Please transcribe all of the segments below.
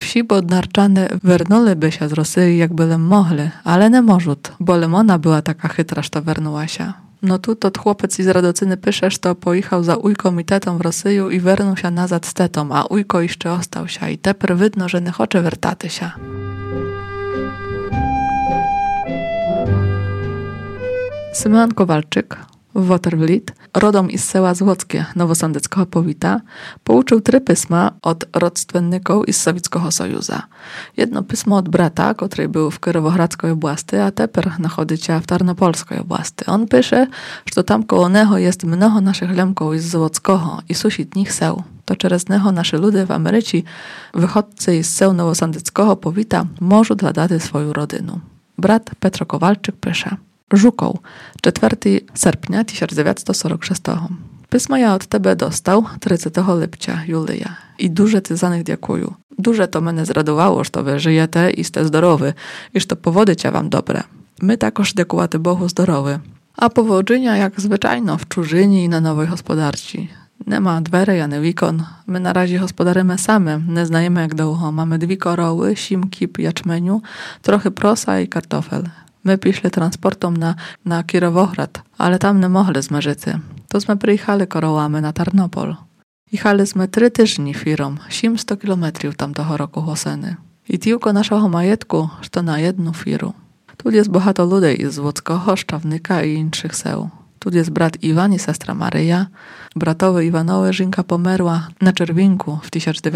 Всі боднарчани вернули się z Rosji, jak bylem mogli, ale nie możуть, bo Lemona była taka chytra, że вернула się. No tu to chłopiec z Radocyny pisze, że pojechał za ujką i tetą w Rosję i wernął się nazad z tetą, a ujko jeszcze ostał się i teper widno, że nie chce wertaty się. Symeon Kowalczyk, Watervliet, rodom із села Złockie Nowosądeckiego powita, pouczył 3 pisma od rodstwenników із Sowieckiego Sojuza. Jedno pismo od brata, który był w Kirowohradzkiej oblasti, a teper nachodzicia w Tarnopolskiej oblasti. On pisze, że tam koło neho jest mnoho naszych lemków із Złockiego i susitnich seł. To через neho nasze ludy w Ameryce, wychodcy із seł Nowosądeckiego powita, możą dla daty swoją rodzinę. Brat Petro Kowalczyk pisze: Żukoł, 4 sierpnia 1946. Pismo ja od tebe dostał 30 lipca, Julia. I duże ty za nich dziękuję. Duże to mnie zradowało, że wy żyjecie i ste zdrowy, i że to powody cia wam dobre. My takoż dziękuję Bogu zdrowy. A powodzenia jak zwyczajno w Czużyni i na nowej gospodarci. Nie ma dwery, ani wikon. My na razie gospodarzymy same. Nie znajemy jak długo. Mamy 2 koroły, simki, jaczmeniu, trochę prosa i kartofel. My piszli transportom na Kirowohrad, ale tam nie mogli z Merzycy. To przyjechali korołami na Tarnopol. Jechaliśmy 3 tygodnie firą, 700 kilometrów tamtego roku Hoseny. I tylko naszego majetku, że na jedną firu. Tu jest bohato ludzi z Złockiego, Szczawnika i innych seł. Tu jest brat Iwan i sestra Maryja. Bratowy Iwanowy żynka pomerła na Czerwinku w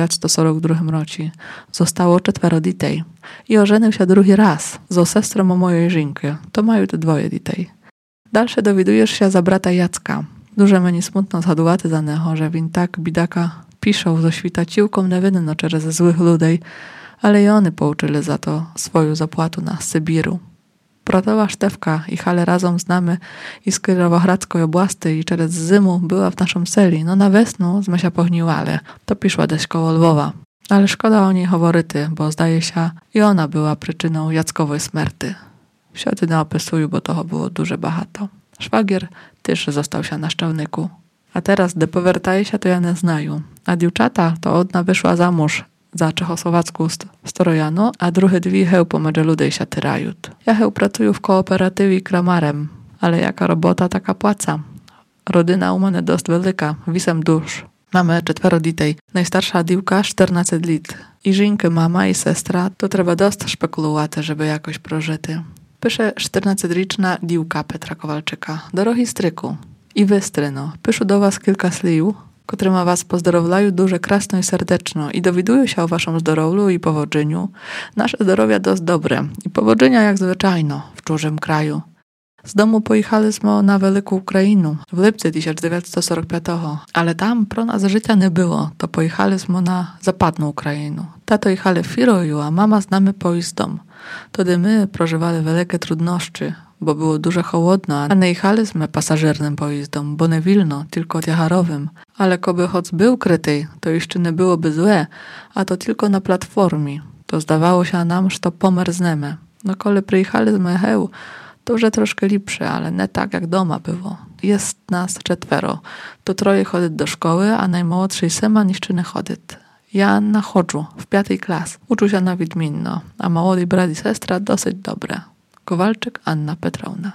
1942 roku. Zostało 4 dzieci. I ożenił się drugi raz z sestrą mojej żynki. To mają te 2 dzieci. Dalsze dowiadujesz się za brata Jacka. Duże mnie smutno zgadywaty za neho, że win tak bidaka piszą ze świtaciłką niewinno przez złych ludzi, ale i oni pouczyli za to swoją zapłatu na Sybiru. Bratowa Sztewka jechali razem z nami i z Kirowohradzkiej oblasti i przez zimu była w naszym seli. No na wiosnę zmy się pogniwali. To piszła dość koło Lwowa. Ale szkoda o niej howoryty, bo zdaje się i ona była przyczyną Jackowej śmierci. Wsiady nie opisuję, bo toho było duże bahato. Szwagier też został się na Szczawniku. A teraz, gdy powiertaje się, to ja nie znają. A dziewczata to odna wyszła za mąż za czechosłowacką strojano, a drugie 2 heł pomaga ludzie się tyrają. Ja heł pracuję w kooperatywie kramarem, ale jaka robota, taka płaca. Rodzina u mnie dość wielka, 8 dusz. Mamy 4 dzieci. Najstarsza dziewka 14 lat. I żynkę mama i sestra, to trzeba dość szpekulować, żeby jakoś prożyty. Pisze 14-roczna dziewka Petra Kowalczyka. Drogi stryku i wy, stryno, piszę do was kilka sliów, które ma was pozdrowlają duże krasno i serdeczno i dowidują się o waszym zdrowiu i powodzeniu. Nasze zdrowie dość dobre i powodzenia jak zwyczajno w czужym kraju. Z domu pojechaliśmy na Wielką Ukrainę w lipcu 1945, ale tam pro nas życia nie było, to pojechaliśmy na Zapadną Ukrainę. Tato jechali firoju, a mama z nami pojeźdą. Wtedy my prożywali wielkie trudności, bo było dużo chłodno, a nie jechaliśmy pasażernym pojeźdem, bo nie wilno, tylko tiacharowym. Ale koby choć był kryty, to jeszcze nie byłoby złe, a to tylko na platformie. To zdawało się nam, że to pomerznemy. No kole przyjechaliśmy heł, to już troszkę lepsze, ale nie tak jak doma było. Jest nas 4. To 3 chodzi do szkoły, a najmłodszy Sema niszczy nie chodzi. Ja na chodżu, w 5. klas. Uczę się na widminno, a młody brat i sestra dosyć dobre. Kowalczyk Anna Petrowna.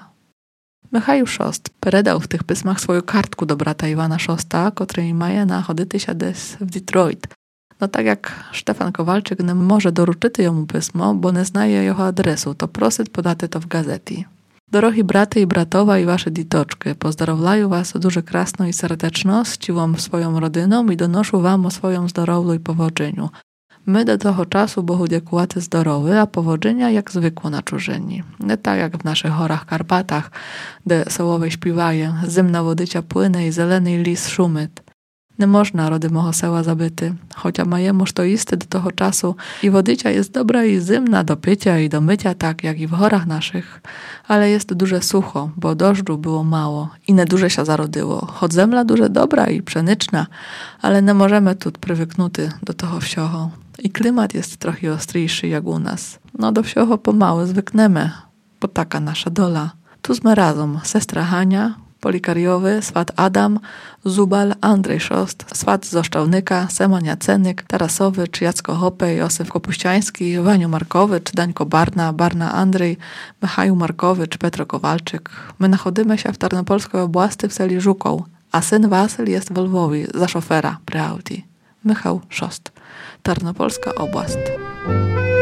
Michał Szost predał w tych pismach swoją kartku do brata Iwana Szosta, który maje na chodyty się des w Detroit. No tak jak Stefan Kowalczyk nie może doruczyty jemu pismo, bo nie znaje jego adresu, to prosit podaty to w gazeti. Drogi braty i bratowa i wasze ditoczki, pozdrowlają was duże krasno i serdeczno, z ciłą swoją rodyną i donoszą wam o swoim zdrowiu i powodzeniu. My do tego czasu Bogu dziękułaty zdrowy, a powodzenia jak zwykło na czużyni. Nie tak jak w naszych horach Karpatach, gdzie sołowe śpiewają, zimna wodycia płynie i zelený lis szumyt. Nie można rody moho seła zabyty, chociaż majemuż to isty do tego czasu i wodycia jest dobra i zimna do picia i do mycia tak jak i w horach naszych, ale jest duże sucho, bo deszczu było mało i nie duże się zarodyło. Choć zemla duże dobra i pszenyczna, ale nie możemy tu prywyknuty do tego wsioho. I klimat jest trochę ostryjszy jak u nas. No do wsioho pomału zwyknemy, bo taka nasza dola. Tu sme razem sestra Hania, Polikariowy, swat Adam, Zubal, Andrzej Szost, swat Zoszczałnyka, Semon Jacenyk, Tarasowicz, Jacko Hopej, Józef Kopuściański, Waniu Markowicz, Dańko Barna, Barna Andrzej, Michał Markowicz, Petro Kowalczyk. My nachodzimy się w Tarnopolskiej oblasti w seli Żukoł, a syn Wasyl jest w Lwowie za szofera przy Audi. Michał Szost, Tarnopolska oblast.